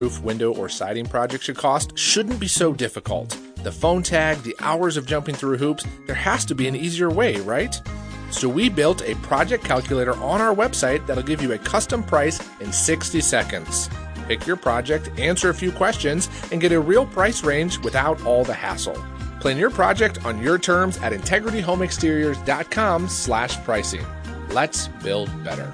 roof, window, or siding project should cost shouldn't be so difficult. The phone tag, the hours of jumping through hoops, there has to be an easier way, right? So we built a project calculator on our website that'll give you a custom price in 60 seconds. Pick your project, answer a few questions, and get a real price range without all the hassle. Plan your project on your terms at integrityhomeexteriors.com/pricing. Let's build better.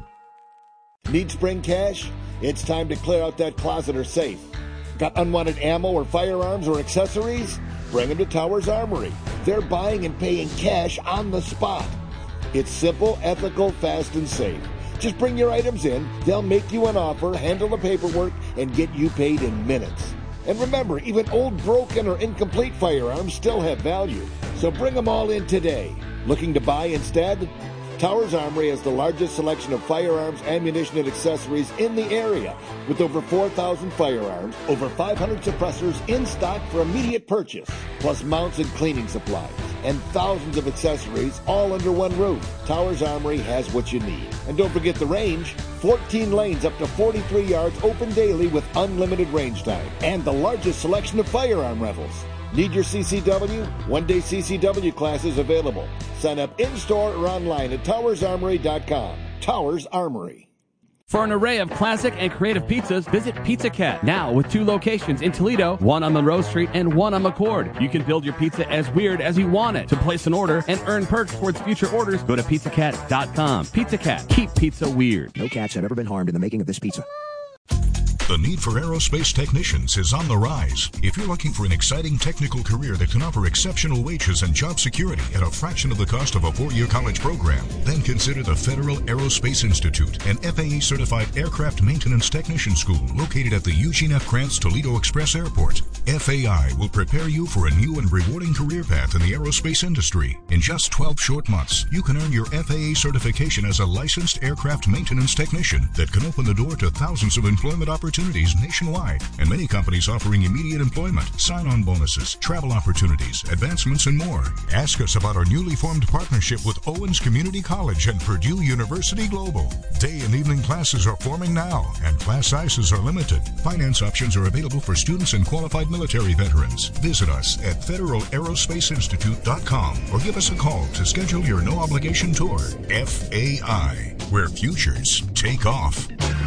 Need spring cash? It's time to clear out that closet or safe. Got unwanted ammo or firearms or accessories? Bring them to Towers Armory. They're buying and paying cash on the spot. It's simple, ethical, fast, and safe. Just bring your items in, they'll make you an offer, handle the paperwork, and get you paid in minutes. And remember, even old, broken, or incomplete firearms still have value. So bring them all in today. Looking to buy instead? Towers Armory has the largest selection of firearms, ammunition, and accessories in the area, with over 4,000 firearms, over 500 suppressors in stock for immediate purchase, plus mounts and cleaning supplies, and thousands of accessories all under one roof. Towers Armory has what you need. And don't forget the range. 14 lanes up to 43 yards open daily with unlimited range time, and the largest selection of firearm rentals. Need your CCW? One-day CCW classes available. Sign up in-store or online at towersarmory.com. Towers Armory. For an array of classic and creative pizzas, visit Pizza Cat. Now with 2 locations in Toledo, one on Monroe Street and one on McCord. You can build your pizza as weird as you want it. To place an order and earn perks towards future orders, go to pizzacat.com. Pizza Cat. Keep pizza weird. No cats have ever been harmed in the making of this pizza. The need for aerospace technicians is on the rise. If you're looking for an exciting technical career that can offer exceptional wages and job security at a fraction of the cost of a 4-year college program, then consider the Federal Aerospace Institute, an FAA-certified aircraft maintenance technician school located at the Eugene F. Krantz Toledo Express Airport. FAI will prepare you for a new and rewarding career path in the aerospace industry. In just 12 short months, you can earn your FAA certification as a licensed aircraft maintenance technician that can open the door to thousands of employment opportunities nationwide, and many companies offering immediate employment, sign-on bonuses, travel opportunities, advancements, and more. Ask us about our newly formed partnership with Owens Community College and Purdue University Global. Day and evening classes are forming now, and class sizes are limited. Finance options are available for students and qualified military veterans. Visit us at federalaerospaceinstitute.com or give us a call to schedule your no-obligation tour. FAI, where futures take off.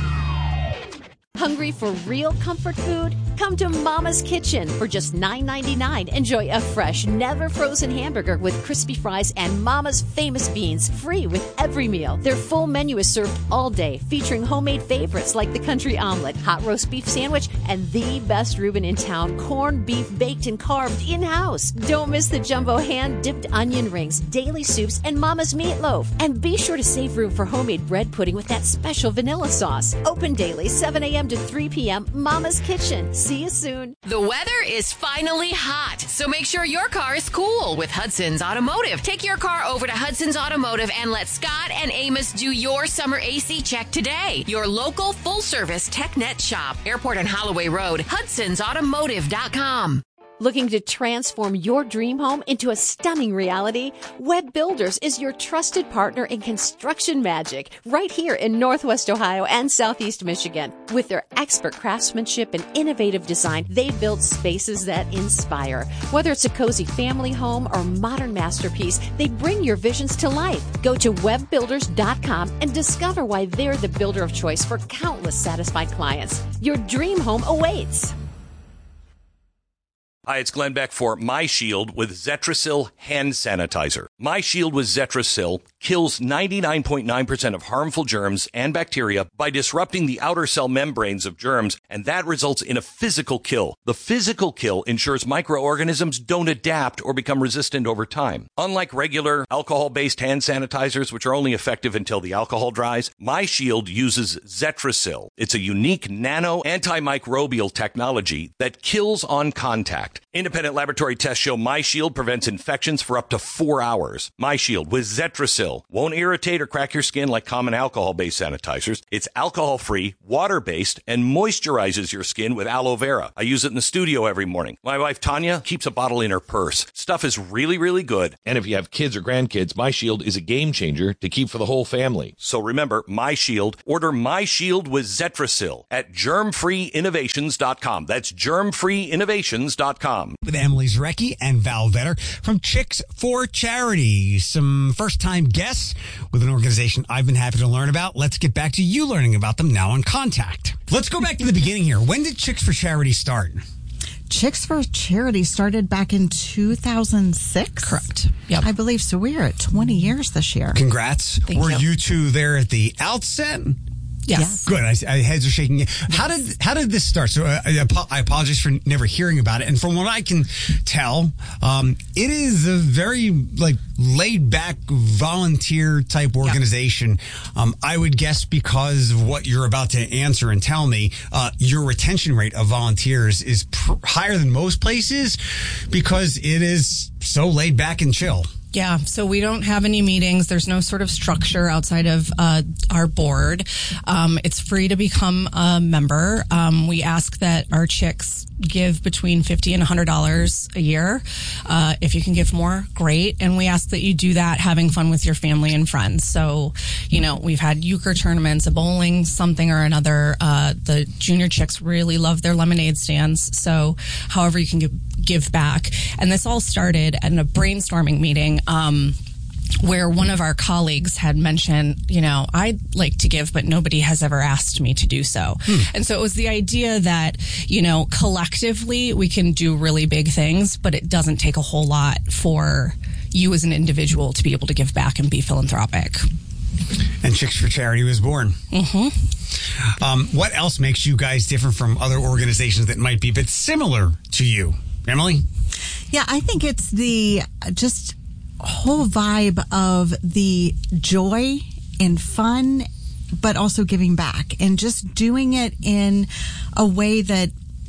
Hungry for real comfort food? Come to Mama's Kitchen. For just $9.99, enjoy a fresh, never-frozen hamburger with crispy fries and Mama's famous beans, free with every meal. Their full menu is served all day, featuring homemade favorites like the country omelet, hot roast beef sandwich, and the best Reuben in town, corned beef baked and carved in-house. Don't miss the jumbo hand-dipped onion rings, daily soups, and Mama's meatloaf. And be sure to save room for homemade bread pudding with that special vanilla sauce. Open daily, 7 a.m. to 3 p.m. Mama's Kitchen. See you soon. The weather is finally hot, so make sure your car is cool with Hudson's Automotive. Take your car over to Hudson's Automotive and let Scott and Amos do your summer AC check today. Your local full-service TechNet shop. Airport and Holloway Road. Hudson'sAutomotive.com. Looking to transform your dream home into a stunning reality? Web Builders is your trusted partner in construction magic right here in Northwest Ohio and Southeast Michigan. With their expert craftsmanship and innovative design, they build spaces that inspire. Whether it's a cozy family home or modern masterpiece, they bring your visions to life. Go to webbuilders.com and discover why they're the builder of choice for countless satisfied clients. Your dream home awaits. Hi, it's Glenn Beck for My Shield with Zetrasil hand sanitizer. My Shield with Zetrasil kills 99.9% of harmful germs and bacteria by disrupting the outer cell membranes of germs, and that results in a physical kill. The physical kill ensures microorganisms don't adapt or become resistant over time. Unlike regular alcohol-based hand sanitizers, which are only effective until the alcohol dries, My Shield uses Zetrasil. It's a unique nano antimicrobial technology that kills on contact. fact. Independent laboratory tests show MyShield prevents infections for up to 4 hours. MyShield with Zetrasil won't irritate or crack your skin like common alcohol-based sanitizers. It's alcohol-free, water-based, and moisturizes your skin with aloe vera. I use it in the studio every morning. My wife, Tanya, keeps a bottle in her purse. Stuff is really, really good. And if you have kids or grandkids, MyShield is a game changer to keep for the whole family. So remember, MyShield. Order MyShield with Zetrasil at germfreeinnovations.com. That's germfreeinnovations.com. With Emily Zarecki and Val Vetter from Chicks for Charity. Some first-time guests with an organization I've been happy to learn about. Let's get back to you learning about them now on Contact. Let's go back to the beginning here. When did Chicks for Charity start? Chicks for Charity started back in 2006. Correct. Yep. I believe so. We're at 20 years this year. Congrats. Were you two there at the outset? Yes. Good. Heads are shaking. Yes. How did this start? So I apologize for never hearing about it. And from what I can tell, it is a very laid back volunteer type organization. Yep. I would guess because of what you're about to answer and tell me, your retention rate of volunteers is higher than most places because it is so laid back and chill. Yeah, so we don't have any meetings. There's no sort of structure outside of our board. It's free to become a member. We ask that our chicks give between $50 and $100 a year. If you can give more, great. And we ask that you do that having fun with your family and friends. So, we've had euchre tournaments, a bowling, something or another. The junior chicks really love their lemonade stands. So however you can give back. And this all started at a brainstorming meeting where one of our colleagues had mentioned, I'd like to give, but nobody has ever asked me to do so. And so it was the idea that, collectively we can do really big things, but it doesn't take a whole lot for you as an individual to be able to give back and be philanthropic. And Chicks for Charity was born. Mm-hmm. What else makes you guys different from other organizations that might be a bit similar to you? Emily? Yeah, I think it's the just whole vibe of the joy and fun, but also giving back and just doing it in a way that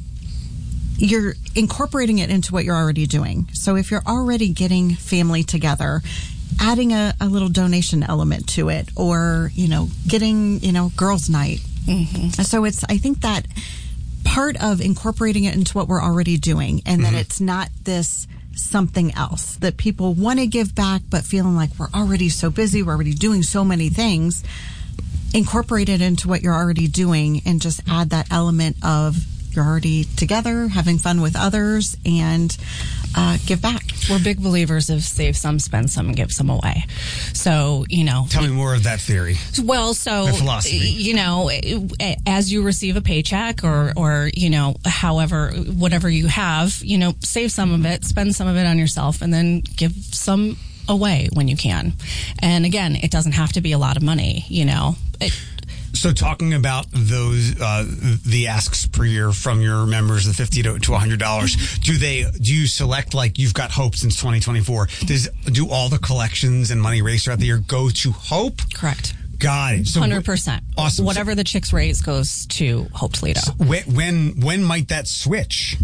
you're incorporating it into what you're already doing. So if you're already getting family together, adding a little donation element to it, or, getting, girls' night. Mm-hmm. So I think that part of incorporating it into what we're already doing, and that it's not this something else that people want to give back, but feeling like we're already so busy, we're already doing so many things. Incorporate it into what you're already doing and just add that element of you're already together, having fun with others, and give back. We're big believers of save some, spend some, and give some away. So, Tell me more of that theory. Well, so, the philosophy. As you receive a paycheck or whatever you have, save some of it, spend some of it on yourself, and then give some away when you can. And again, it doesn't have to be a lot of money, So talking about those, the asks per year from your members, the $50 to $100, do you select, like you've got Hope since 2024? Do all the collections and money raised throughout the year go to Hope? Correct. Got it. So 100%. Awesome. Whatever the chicks raise goes to Hope Toledo. So when might that switch?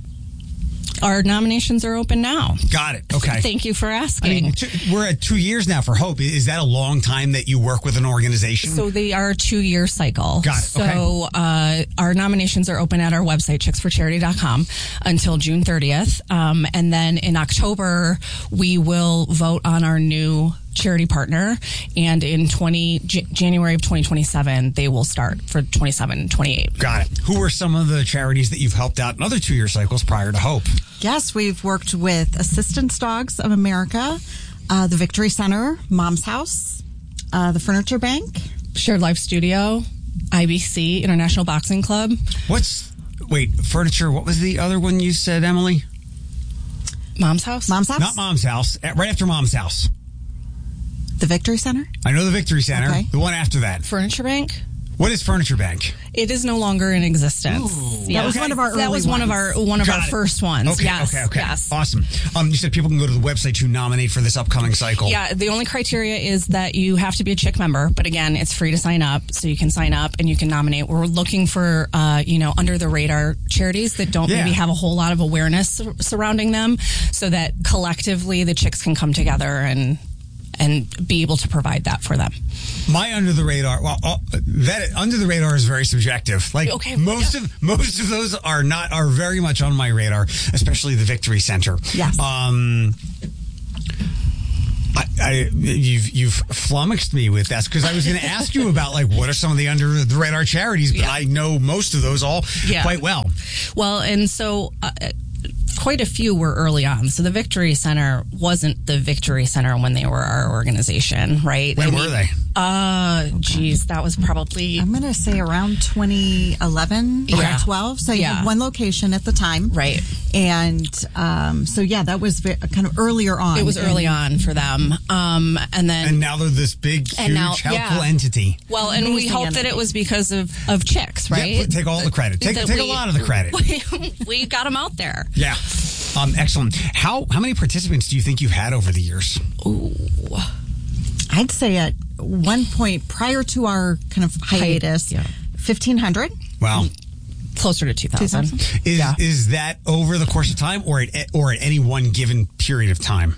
Our nominations are open now. Got it. Okay. Thank you for asking. We're at 2 years now for Hope. Is that a long time that you work with an organization? So they are a 2-year cycle. Got it. So our nominations are open at our website, chicksforcharity.com, until June 30th. And then in October, we will vote on our new charity partner, and in January of 2027 they will start for 27 and 28. Got it. Who are some of the charities that you've helped out in other 2-year cycles prior to Hope? Yes, we've worked with Assistance Dogs of America, the Victory Center, Mom's House, the Furniture Bank, Shared Life Studio, IBC, International Boxing Club. Furniture, what was the other one you said, Emily? Mom's House? Mom's House? Not Mom's House. Right after Mom's House. The Victory Center? I know the Victory Center. Okay. The one after that. Furniture Bank? What is Furniture Bank? It is no longer in existence. Ooh, that was one of our early That was one of our first ones. Okay, yes, okay. Yes. Awesome. You said people can go to the website to nominate for this upcoming cycle. Yeah, the only criteria is that you have to be a Chick member, but again, it's free to sign up, so you can sign up and you can nominate. We're looking for under the radar charities that don't maybe have a whole lot of awareness surrounding them, so that collectively the Chicks can come together and be able to provide that for them. My under the radar, that under the radar is very subjective. Like most of those are very much on my radar, especially the Victory Center. Yes. You've flummoxed me with that, because I was going to ask you about what are some of the under the radar charities, but I know most of those all quite well. Well, and so quite a few were early on. So the Victory Center wasn't the Victory Center when they were our organization, right? When were they? That was probably... I'm going to say around 2011 or 12. So you had one location at the time. Right. And that was kind of earlier on. It was early on for them. And now they're this big, huge, helpful entity. Well, and we hope that it was because of Chicks, right? Yeah, take all the credit. Take a lot of the credit. We got them out there. Yeah. Excellent. How many participants do you think you've had over the years? Ooh. I'd say at one point prior to our kind of hiatus, 1,500. Wow. Closer to 2,000. Is that over the course of time or at any one given period of time?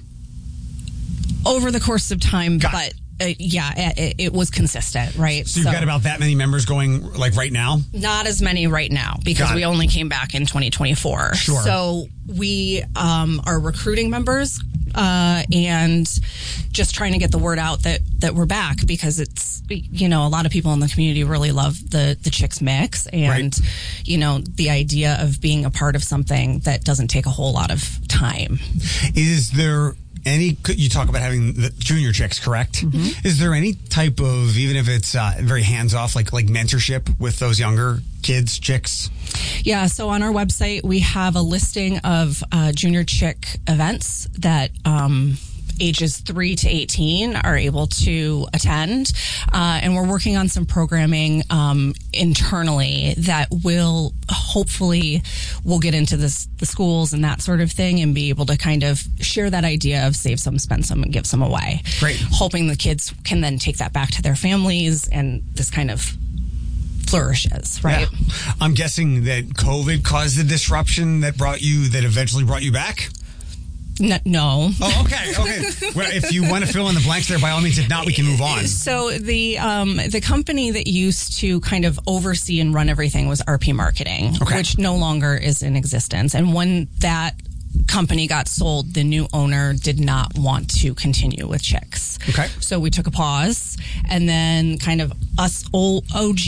Over the course of time, but it was consistent, right? So you've got about that many members going right now? Not as many right now, because we only came back in 2024. Sure. So we are recruiting members and just trying to get the word out that we're back, because it's, a lot of people in the community really love the Chicks mix and, the idea of being a part of something that doesn't take a whole lot of time. Is there you talk about having the junior Chicks, correct? Mm-hmm. Is there any type of, even if it's very hands-off, like mentorship with those younger kids, Chicks? Yeah, so on our website, we have a listing of junior Chick events that ages 3 to 18 are able to attend. And we're working on some programming internally that will hopefully we'll get into the schools and that sort of thing and be able to kind of share that idea of save some, spend some, and give some away. Great. Hoping the kids can then take that back to their families and this kind of flourishes, right? Yeah. I'm guessing that COVID caused the disruption that eventually brought you back? No. Oh, okay. Well, if you want to fill in the blanks there, by all means. If not, we can move on. So the company that used to kind of oversee and run everything was RP Marketing, which no longer is in existence. And when that company got sold, the new owner did not want to continue with Chicks. Okay. So we took a pause, and then kind of us old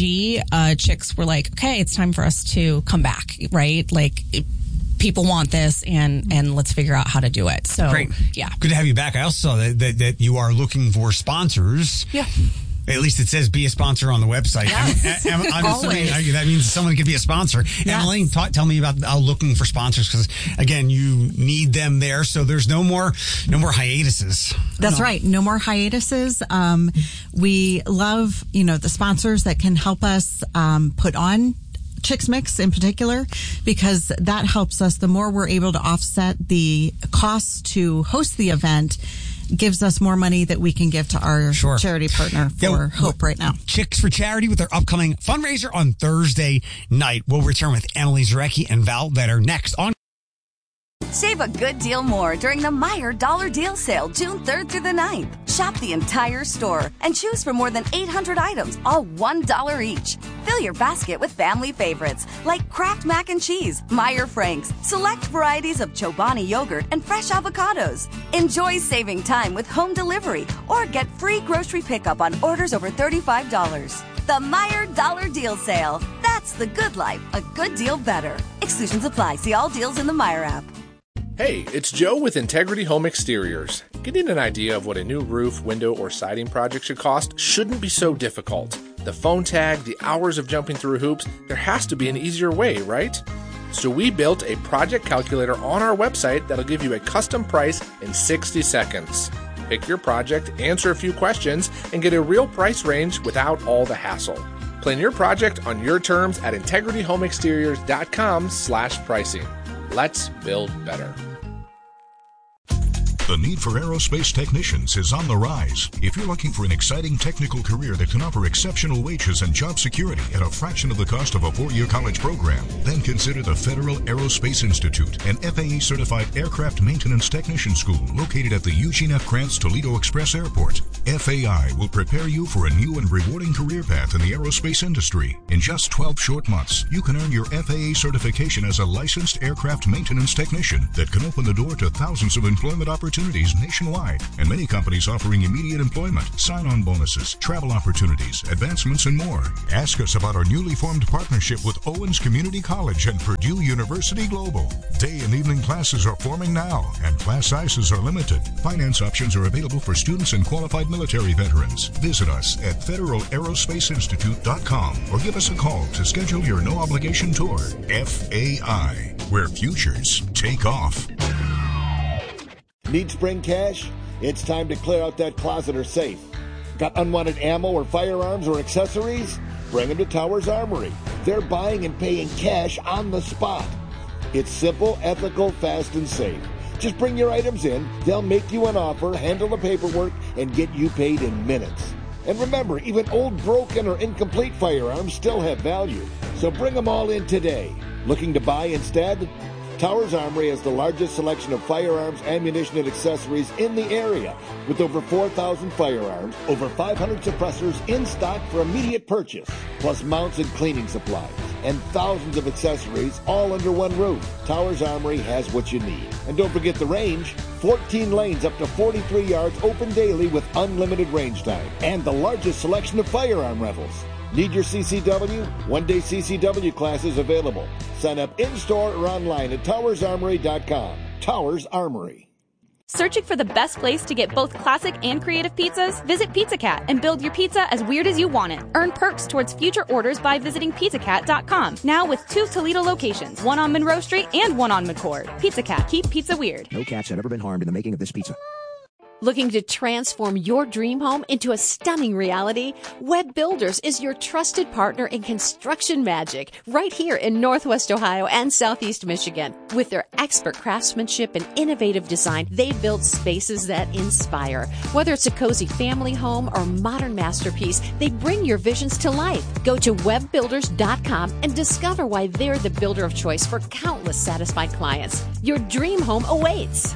OG Chicks were like, okay, it's time for us to come back, right? People want this, and let's figure out how to do it. So, great. Yeah. Good to have you back. I also saw that you are looking for sponsors. Yeah. At least it says be a sponsor on the website. Yes. I'm assuming that means someone could be a sponsor. Yes. Emily, tell me about looking for sponsors, because again, you need them there. So there's no more hiatuses. That's right. No more hiatuses. We love, the sponsors that can help us put on Chicks Mix in particular, because that helps us. The more we're able to offset the costs to host the event, gives us more money that we can give to our charity partner for Hope right now. Chicks for Charity with their upcoming fundraiser on Thursday night. We'll return with Emily Zarecki and Val Vetter next on. Save a good deal more during the Meijer Dollar Deal Sale, June 3rd through the 9th. Shop the entire store and choose from more than 800 items, all $1 each. Fill your basket with family favorites like Kraft Mac and Cheese, Meijer Franks, select varieties of Chobani yogurt, and fresh avocados. Enjoy saving time with home delivery or get free grocery pickup on orders over $35. The Meijer Dollar Deal Sale. That's the good life, a good deal better. Exclusions apply. See all deals in the Meijer app. Hey, it's Joe with Integrity Home Exteriors. Getting an idea of what a new roof, window, or siding project should cost shouldn't be so difficult. The phone tag, the hours of jumping through hoops, there has to be an easier way, right? So we built a project calculator on our website that'll give you a custom price in 60 seconds. Pick your project, answer a few questions, and get a real price range without all the hassle. Plan your project on your terms at integrityhomeexteriors.com/pricing. Let's build better. The need for aerospace technicians is on the rise. If you're looking for an exciting technical career that can offer exceptional wages and job security at a fraction of the cost of a 4-year college program, then consider the Federal Aerospace Institute, an FAA-certified aircraft maintenance technician school located at the Eugene F. Krantz Toledo Express Airport. FAI will prepare you for a new and rewarding career path in the aerospace industry. In just 12 short months, you can earn your FAA certification as a licensed aircraft maintenance technician that can open the door to thousands of employment opportunities nationwide, and many companies offering immediate employment, sign-on bonuses, travel opportunities, advancements, and more. Ask us about our newly formed partnership with Owens Community College and Purdue University Global. Day and evening classes are forming now, and class sizes are limited. Finance options are available for students and qualified military veterans. Visit us at federalAerospaceInstitute.com or give us a call to schedule your no-obligation tour. FAI, where futures take off. Need spring cash? It's time to clear out that closet or safe. Got unwanted ammo or firearms or accessories? Bring them to Towers Armory. They're buying and paying cash on the spot. It's simple, ethical, fast, and safe. Just bring your items in, they'll make you an offer, handle the paperwork, and get you paid in minutes. And remember, even old, broken, or incomplete firearms still have value. So bring them all in today. Looking to buy instead? Towers Armory has the largest selection of firearms, ammunition, and accessories in the area, with over 4,000 firearms, over 500 suppressors in stock for immediate purchase, plus mounts and cleaning supplies, and thousands of accessories all under one roof. Towers Armory has what you need. And don't forget the range, 14 lanes up to 43 yards open daily with unlimited range time, and the largest selection of firearm rentals. Need your CCW? One-day CCW classes available. Sign up in-store or online at towersarmory.com. Towers Armory. Searching for the best place to get both classic and creative pizzas? Visit Pizza Cat and build your pizza as weird as you want it. Earn perks towards future orders by visiting pizzacat.com. Now with 2 Toledo locations, one on Monroe Street and one on McCord. Pizza Cat, keep pizza weird. No cats have ever been harmed in the making of this pizza. Looking to transform your dream home into a stunning reality? Webb Builders is your trusted partner in construction magic right here in Northwest Ohio and Southeast Michigan. With their expert craftsmanship and innovative design, they build spaces that inspire. Whether it's a cozy family home or modern masterpiece, they bring your visions to life. Go to webbbuilders.com and discover why they're the builder of choice for countless satisfied clients. Your dream home awaits.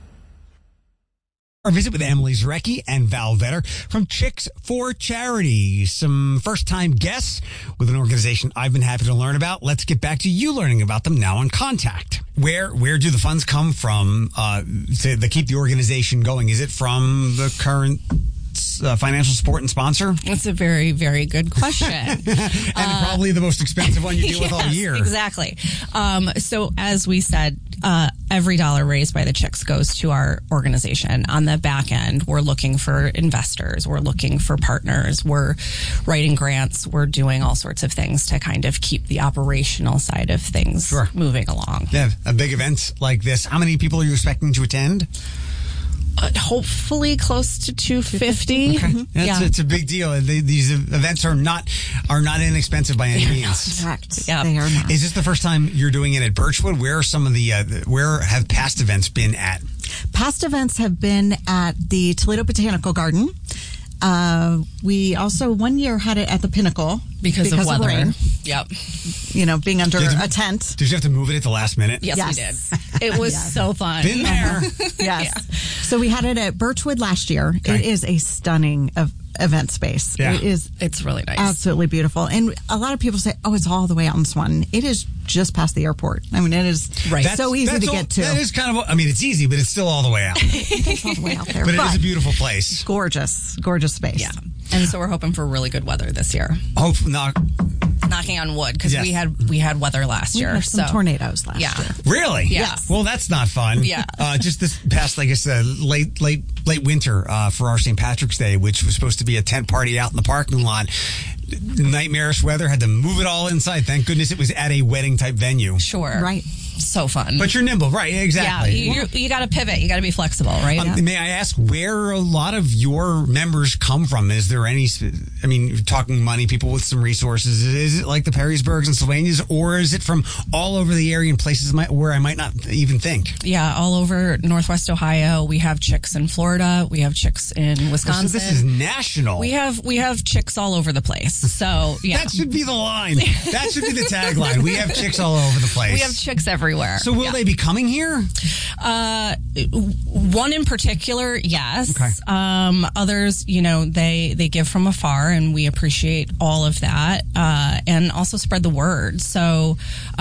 Our visit with Emily Zarecki and Val Vetter from Chicks for Charity. Some first-time guests with an organization I've been happy to learn about. Let's get back to you learning about them now on Contact. Where do the funds come from to keep the organization going? Is it from the current financial support and sponsor? That's a very, very good question. And probably the most expensive one you deal with all year. Exactly. So as we said, every dollar raised by the Chicks goes to our organization. On the back end, we're looking for investors. We're looking for partners. We're writing grants. We're doing all sorts of things to kind of keep the operational side of things moving along. Yeah, a big event like this. How many people are you expecting to attend? Hopefully close to 250. Okay. It's a big deal. These events are not inexpensive by any means. Correct. Yeah. They are not. Is this the first time you're doing it at Birchwood? Where are some of where have past events been at? Past events have been at the Toledo Botanical Garden. We also one year had it at the Pinnacle because of weather. Rain. Yep. Being under a tent. Did you have to move it at the last minute? Yes. We did. It was so fun. Been there. Yes. Yeah. So we had it at Birchwood last year. Okay. It is a stunning event space. Yeah. It's really nice. Absolutely beautiful. And a lot of people say, it's all the way out in Swanton. It is just past the airport. I mean, it is so easy to get to. That is kind of, it's easy, but it's still all the way out. It's all the way out there. But it is a beautiful place. Gorgeous space. Yeah. And so we're hoping for really good weather this year. Knocking on wood, because we had weather last year. Had some tornadoes last year. Really? Yeah. Well, that's not fun. Yeah. Just this past, I guess, late winter for our St. Patrick's Day, which was supposed to be a tent party out in the parking lot. Nightmarish weather, had to move it all inside. Thank goodness it was at a wedding type venue. Sure. Right. so fun. But you're nimble, right? Exactly. Yeah, you got to pivot. You got to be flexible, right? May I ask where a lot of your members come from? Is there any, I mean, you're talking money, people with some resources. Is it like the Perrysburgs and Sylvanias, or is it from all over the area and places where I might not even think? Yeah, all over Northwest Ohio. We have chicks in Florida. We have chicks in Wisconsin. So this is national. We have chicks all over the place. So, yeah. That should be the line. That should be the tagline. We have chicks all over the place. We have chicks everywhere. So will they be coming here? One in particular, yes. Okay. Others, they give from afar, and we appreciate all of that, and also spread the word. So,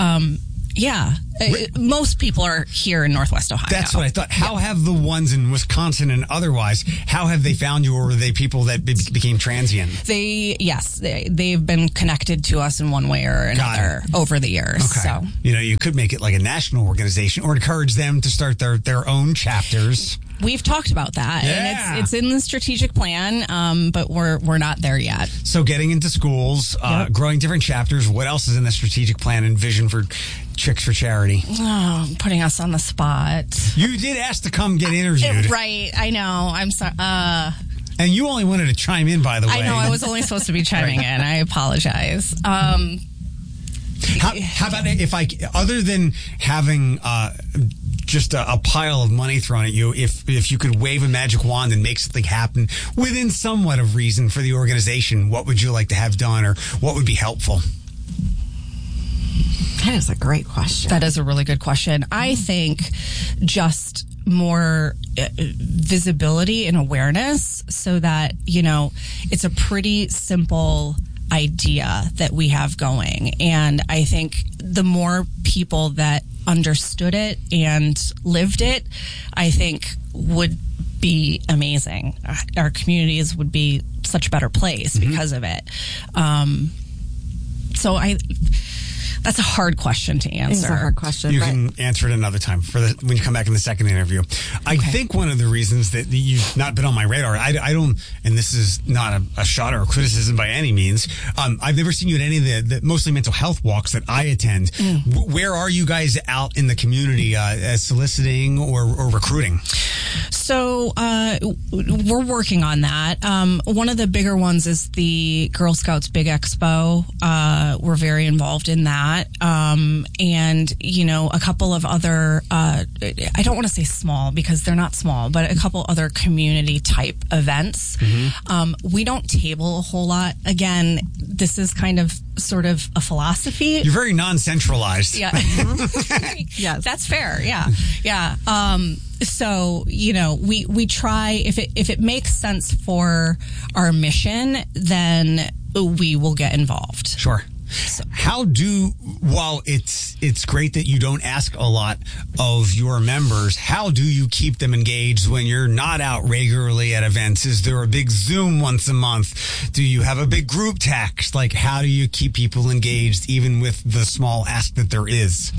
most people are here in Northwest Ohio. That's what I thought. How have the ones in Wisconsin and otherwise, how have they found you, or were they people that became transient? They've been connected to us in one way or another over the years. Okay. So, you could make it like a national organization or encourage them to start their own chapters. We've talked about that, and it's in the strategic plan, but we're not there yet. So getting into schools, growing different chapters, what else is in the strategic plan and vision for Chicks for Charity? Oh, putting us on the spot. You did ask to come get interviewed. Right, I know. I'm sorry. And you only wanted to chime in, by the way. I know, I was only supposed to be chiming in. I apologize. How about if other than having just a pile of money thrown at you, if you could wave a magic wand and make something happen within somewhat of reason for the organization, what would you like to have done, or what would be helpful? That is a great question. That is a really good question. I think just more visibility and awareness so that, it's a pretty simple idea that we have going. And I think the more people that understood it and lived it, I think would be amazing. Our communities would be such a better place because of it. That's a hard question to answer. It's a hard question. You can answer it another time when you come back in the second interview. I think one of the reasons that you've not been on my radar, I don't, and this is not a shot or a criticism by any means. I've never seen you at any of the mostly mental health walks that I attend. Where are you guys out in the community soliciting or recruiting? So we're working on that. One of the bigger ones is the Girl Scouts Big Expo. We're very involved in that. And, a couple of other, I don't want to say small because they're not small, but a couple other community type events. We don't table a whole lot. Again, this is kind of sort of a philosophy. You're very non-centralized. Yeah. Yes. That's fair. Yeah. Yeah. So, we try, if it makes sense for our mission, then we will get involved. Sure. So. While it's great that you don't ask a lot of your members, how do you keep them engaged when you're not out regularly at events? Is there a big Zoom once a month? Do you have a big group text? Like, how do you keep people engaged even with the small ask that there is?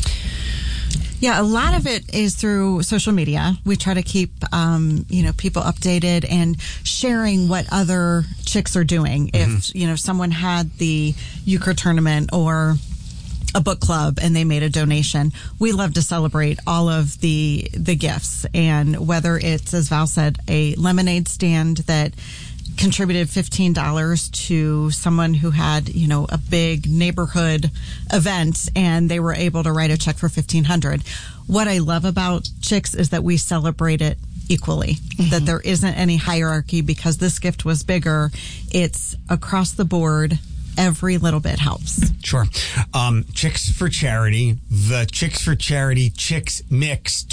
Yeah, a lot of it is through social media. We try to keep, people updated and sharing what other chicks are doing. If, someone had the euchre tournament or a book club and they made a donation, we love to celebrate all of the gifts. And whether it's, as Val said, a lemonade stand that contributed $15 to someone who had, a big neighborhood event and they were able to write a check for $1,500. What I love about Chicks is that we celebrate it equally, that there isn't any hierarchy because this gift was bigger. It's across the board. Every little bit helps. Sure. Chicks for Charity, the Chicks for Charity Chicks Mix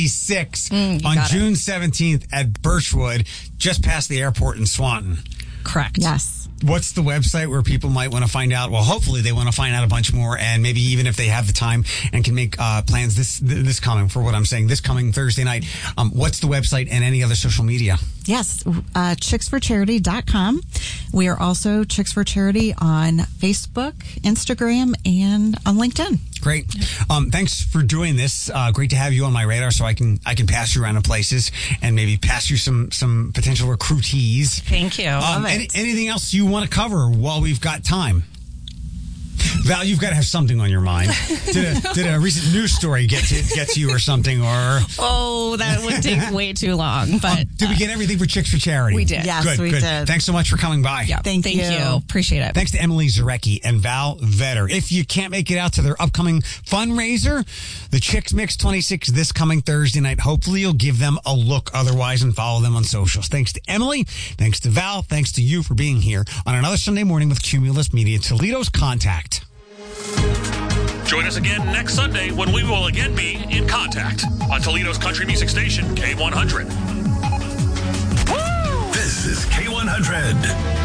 26 on June 17th at Birchwood, just past the airport in Swanton. Correct. Yes. What's the website where people might want to find out? Well, hopefully they want to find out a bunch more, and maybe even if they have the time and can make plans this coming Thursday night. What's the website and any other social media? Yes, chicksforcharity.com. We are also Chicks for Charity on Facebook, Instagram, and on LinkedIn. Great. Thanks for doing this. Great to have you on my radar so I can pass you around to places and maybe pass you some potential recruitees. Thank you. Anything else you want to cover while we've got time? Val, you've got to have something on your mind. Did a recent news story get to you or something? Or that would take way too long. But did we get everything for Chicks for Charity? We did. Yes, we did. Thanks so much for coming by. Yeah, thank you. Appreciate it. Thanks to Emily Zarecki and Val Vetter. If you can't make it out to their upcoming fundraiser, the Chicks Mix 26 this coming Thursday night, hopefully you'll give them a look otherwise and follow them on socials. Thanks to Emily. Thanks to Val. Thanks to you for being here on another Sunday morning with Cumulus Media, Toledo's Contact. Join us again next Sunday when we will again be in Contact on Toledo's country music station, K100. This is K100.